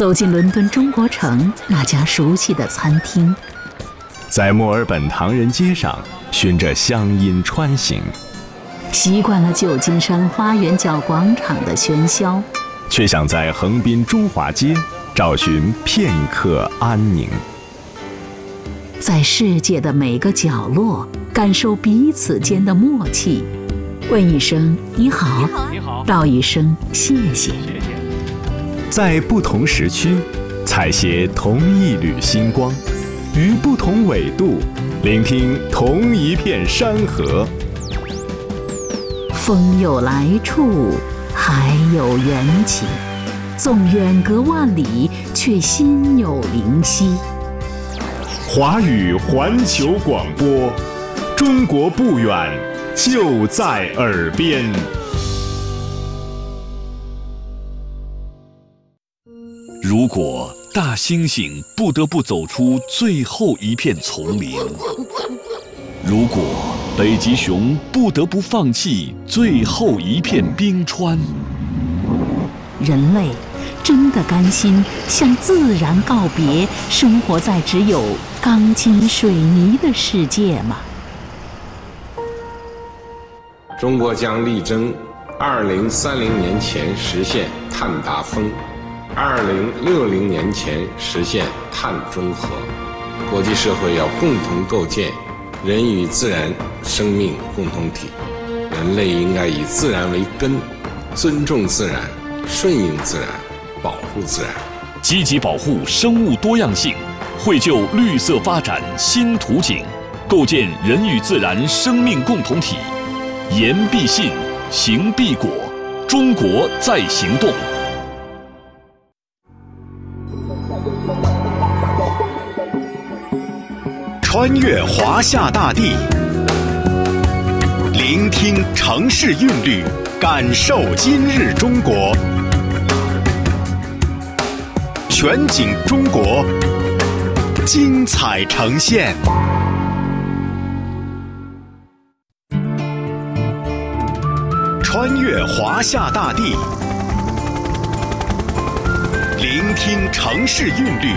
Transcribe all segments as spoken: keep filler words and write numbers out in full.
走进伦敦中国城那家熟悉的餐厅， 在墨尔本唐人街上循着乡音穿行， 习惯了旧金山花园角广场的喧嚣， 却想在横滨中华街找寻片刻安宁。 在世界的每个角落感受彼此间的默契，问一声你好， 你好， 道一声谢谢。 在不同时区采撷同一缕星光，于不同纬度聆听同一片山河。 风有来处，海有缘起，纵远隔万里，却心有灵犀。 华语环球广播，中国不远，就在耳边。 如果大猩猩不得不走出最后一片丛林，如果北极熊不得不放弃最后一片冰川， 人类真的甘心向自然告别，生活在只有钢筋水泥的世界吗？ 中国将力争二零三零年前实现碳达峰，二零六零年前实现碳中和。国际社会要共同构建人与自然生命共同体，人类应该以自然为根，尊重自然，顺应自然，保护自然， 积极保护生物多样性，绘就绿色发展新图景，构建人与自然生命共同体。言必信，行必果，中国在行动。 穿越华夏大地，聆听城市韵律，感受今日中国。全景中国，精彩呈现。穿越华夏大地，聆听城市韵律，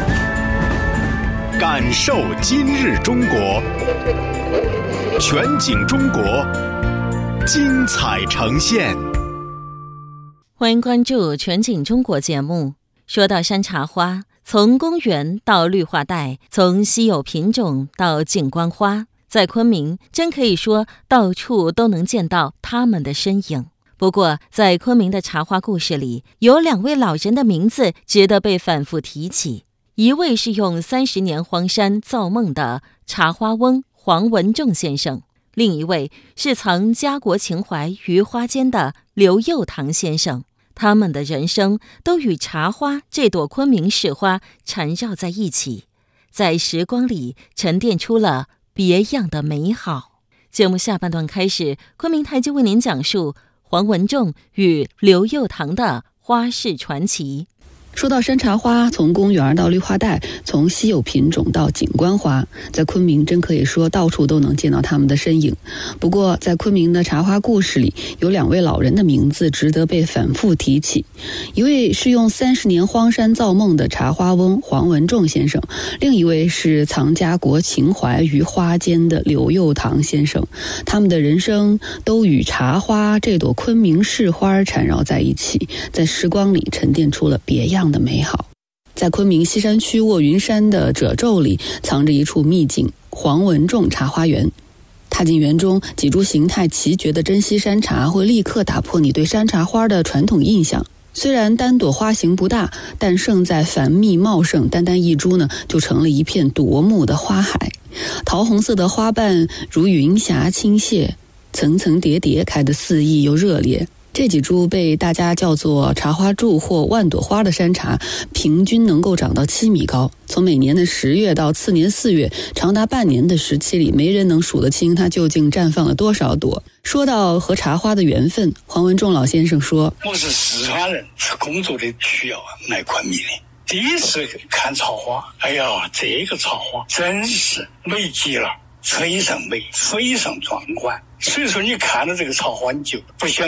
感受今日中国。全景中国，精彩呈现。 欢迎关注全景中国节目。说到山茶花，从公园到绿化带，从稀有品种到景观花，在昆明真可以说到处都能见到它们的身影。不过在昆明的茶花故事里，有两位老人的名字值得被反复提起。一位是用三十年荒山造梦的茶花翁黄文仲先生，另一位是藏家国情怀于花间的刘佑堂先生。他们的人生都与茶花这朵昆明市花缠绕在一起，在时光里沉淀出了别样的美好。节目下半段开始，昆明台就为您讲述黄文仲与刘佑堂的花市传奇。 说到山茶花，从公园到绿化带，从稀有品种到景观花，在昆明真可以说到处都能见到它们的身影。不过在昆明的茶花故事里，有两位老人的名字值得被反复提起。一位是用三十年荒山造梦的茶花翁黄文仲先生，另一位是藏家国情怀于花间的刘佑堂先生。他们的人生都与茶花这朵昆明市花缠绕在一起，在时光里沉淀出了别样的美好。在昆明西山区卧云山的褶皱里藏着一处秘境——黄文仲茶花园。踏进园中，几株形态奇绝的珍稀山茶会立刻打破你对山茶花的传统印象。虽然单朵花型不大，但胜在繁密茂盛，单单一株呢，就成了一片夺目的花海。桃红色的花瓣如云霞倾泻，层层叠叠，开得肆意又热烈。这几株被大家叫做茶花柱或万朵花的山茶，平均能够长到七米高。从每年的十月到次年四月，长达半年的时期里，没人能数得清它究竟绽放了多少朵。说到和茶花的缘分，黄文仲老先生说：“ 我是四川人，是工作的需要来昆明的。第一次看草花，哎呀，这个草花真是美极了，非常美，非常壮观。所以说你看到这个草花，你就不想走。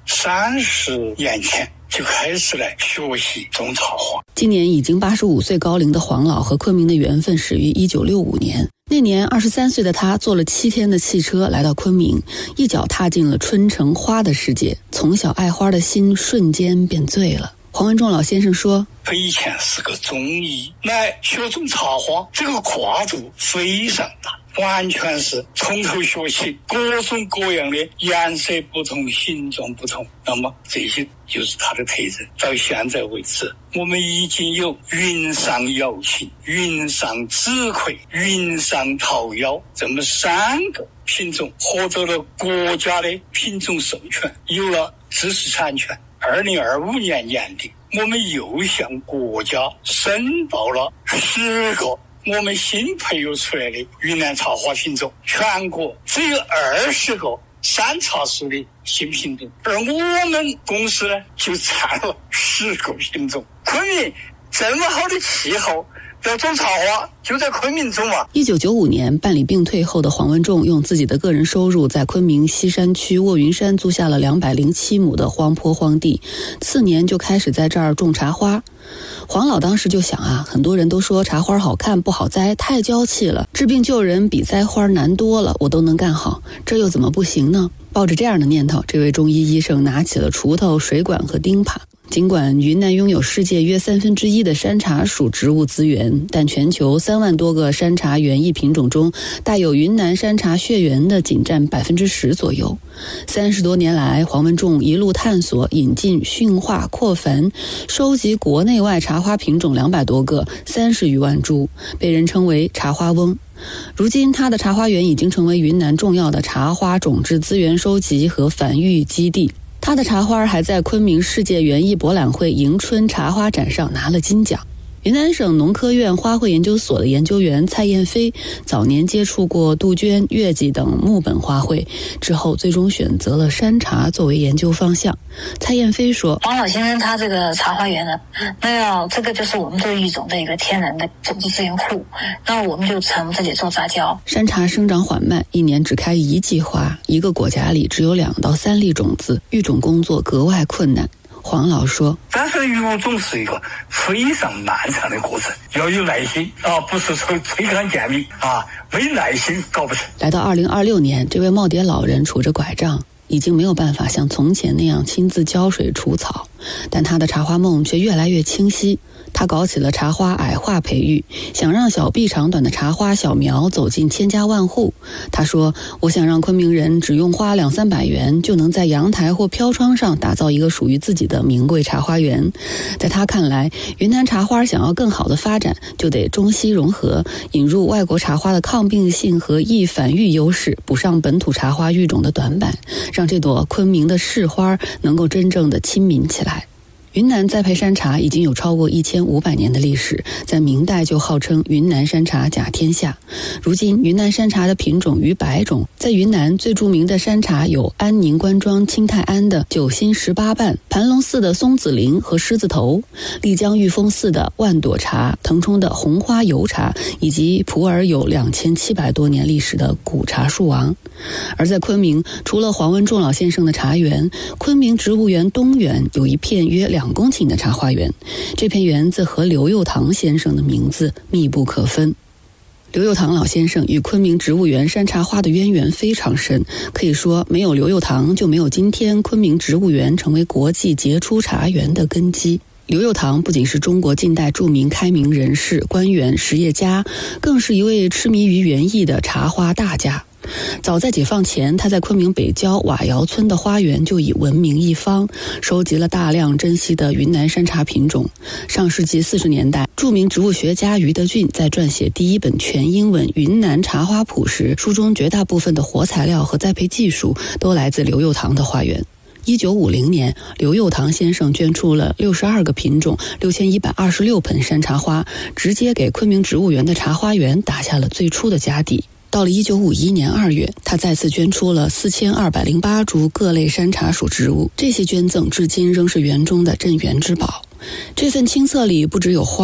三十年前就开始来学习种茶花。 今年已经八十五岁高龄的黄老和昆明的缘分始于一九六五年。那年二十三岁的他坐了七天的汽车来到昆明，一脚踏进了春城花的世界，从小爱花的心瞬间变醉了。黄文仲老先生说， 他以前是个中医，来学种茶花，这个跨度非常大，完全是从头学起，各种各样的颜色不同，形状不同，那么这些就是他的特征。到现在为止，我们已经有云上瑶琴、云上紫葵、云上桃夭这么三个品种获得了国家的品种授权，有了知识产权。二零二五年年底，我们又向国家申报了十个我们新培育出来的云南茶花品种，全国只有二十个山茶属的新品种，而我们公司呢就占了十个品种。昆明这么好的气候，要种茶花就在昆明种啊。 一九九五年办理病退后的黄文仲用自己的个人收入在昆明西山区卧云山租下了两百零七亩的荒坡荒地，次年就开始在这儿种茶花。黄老当时就想啊，很多人都说茶花好看不好栽，太娇气了，治病救人比栽花难多了，我都能干好，这又怎么不行呢？抱着这样的念头，这位中医医生拿起了锄头、水管和钉耙。尽管云南拥有世界约三分之一的山茶属植物资源，但全球三万多个山茶园艺品种中，带有云南山茶血缘的仅占百分之十左右。三十多年来，黄文仲一路探索、引进、驯化、扩繁，收集国内外茶花品种两百多个，三十余万株，被人称为茶花翁。如今，他的茶花园已经成为云南重要的茶花种质资源收集和繁育基地。他的茶花还在昆明世界园艺博览会迎春茶花展上拿了金奖。云南省农科院花卉研究所的研究员蔡燕飞早年接触过杜鹃、月季等木本花卉，之后最终选择了山茶作为研究方向。蔡燕飞说， 黄老先生他这个茶花园呢，那要这个就是我们这个育种的一个天然的种子资源库，那我们就从这里做杂交。 山茶生长缓慢，一年只开一季花，一个果荚里只有两到三粒种子，育种工作格外困难。黄老说， 但是育种是一个非常漫长的过程，要有耐心啊，不是说吹干见米啊，没耐心搞不成。 来到二零二六年，这位耄耋老人杵着拐杖，已经没有办法像从前那样亲自浇水除草，但他的茶花梦却越来越清晰。他搞起了茶花矮化培育，想让小臂长短的茶花小苗走进千家万户。他说，我想让昆明人只用花两三百元就能在阳台或飘窗上打造一个属于自己的名贵茶花园。在他看来，云南茶花想要更好的发展，就得中西融合，引入外国茶花的抗病性和易繁育优势，补上本土茶花育种的短板，让这朵昆明的市花能够真正的亲民起来。云南栽培山茶已经有超过一千五百年的历史，在明代就号称云南山茶甲天下。如今，云南山茶的品种逾百种，在云南最著名的山茶有安宁官庄清泰庵的九心十八瓣、盘龙寺的松子林和狮子头、丽江玉峰寺的万朵茶、腾冲的红花油茶，以及普洱有两千七百多年历史的古茶树王。而在昆明，除了黄文仲老先生的茶园，昆明植物园东园有一片约两公顷的茶花园，这片园子和刘佑堂先生的名字密不可分。刘佑堂老先生与昆明植物园山茶花的渊源非常深，可以说没有刘佑堂就没有今天昆明植物园成为国际杰出茶园的根基。刘佑堂不仅是中国近代著名开明人士、官员、实业家，更是一位痴迷于园艺的茶花大家。早在解放前，他在昆明北郊瓦窑村的花园就已闻名一方，收集了大量珍稀的云南山茶品种。上世纪四十年代，著名植物学家余德俊在撰写第一本全英文《云南茶花谱》时，书中绝大部分的活材料和栽培技术都来自刘佑堂的花园。一九五零年，刘佑堂先生捐出了六十二个品种、六千一百二十六盆山茶花，直接给昆明植物园的茶花园打下了最初的家底。到了一九五一年二月，他再次捐出了四千二百零八株各类山茶属植物，这些捐赠至今仍是园中的镇园之宝。这份青册里不只有花儿，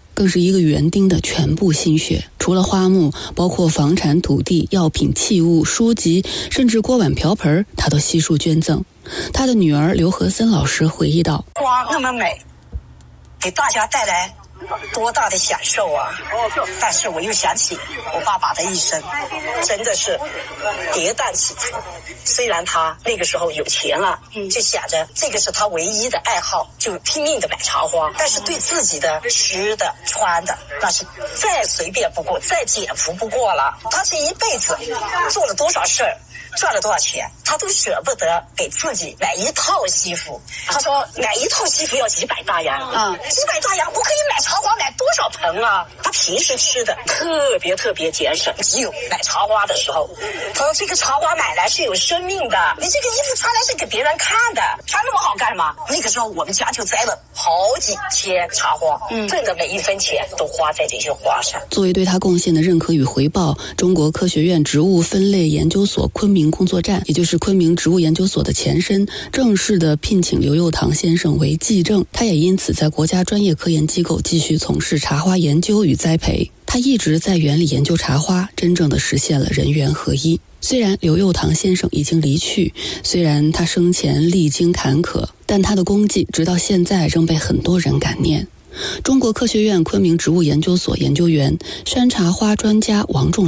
更是一个园丁的全部心血。除了花木，包括房产、土地、药品、器物、书籍，甚至锅碗瓢盆，他都悉数捐赠。他的女儿刘和森老师回忆道： 花那么美，给大家带来多大的享受啊！但是我又想起我爸爸的一生，真的是跌宕起伏。虽然他那个时候有钱了，就想着这个是他唯一的爱好，就拼命的买茶花，但是对自己的吃的穿的那是再随便不过，再简朴不过了。他这一辈子做了多少事儿，赚了多少钱，他都舍不得给自己买一套西服。他说买一套西服要几百大洋啊，几百大洋我可以买茶花买多少盆啊。他平时吃的特别特别节省，只有买茶花的时候，他说这个茶花买来是有生命的，你这个衣服穿来是给别人看的，穿那么好干嘛？那个时候我们家就栽了好几千茶花，嗯，挣的每一分钱都花在这些花上。 作为对他贡献的认可与回报，中国科学院植物分类研究所昆明工作站，也就是昆明植物研究所的前身，正式的聘请刘佑堂先生为继正。他也因此在国家专业科研机构继续从事茶花研究与栽培。他一直在园里研究茶花，真正的实现了人园合一。虽然刘佑堂先生已经离去，虽然他生前历经坎坷，但他的功绩直到现在仍被很多人感念。中国科学院昆明植物研究所研究员、山茶花专家王仲